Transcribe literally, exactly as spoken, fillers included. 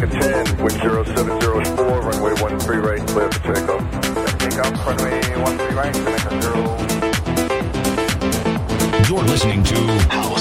Jamaica ten, wind zero seven zero four, runway one three right, clear for takeoff. Takeoff, runway one three right, Jamaica zero. You're listening to House